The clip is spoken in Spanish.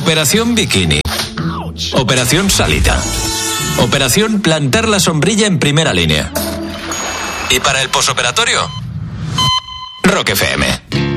Operación Bikini. Operación Salita. Operación Plantar la sombrilla en primera línea. ¿Y para el posoperatorio? Rock FM.